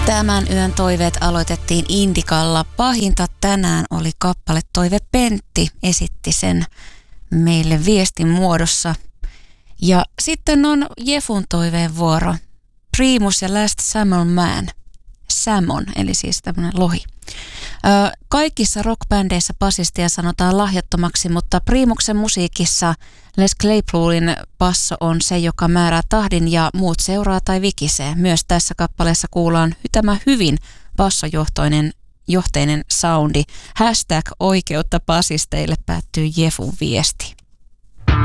Tämän yön toiveet aloitettiin Indikalla. Pahinta tänään oli kappale Toive Pentti esitti sen meille viestin muodossa. Ja sitten on Jefun toiveen vuoro. Primus ja Last Salmon Man. Salmon, eli siis tämmöinen lohi. Kaikissa rockbändeissä basistia sanotaan lahjattomaksi, mutta Primuksen musiikissa Les Claypoolin basso on se, joka määrää tahdin ja muut seuraa tai vikisee. Myös tässä kappaleessa kuullaan tämä hyvin bassojohteinen soundi. #oikeutta basisteille päättyy Jefun viesti.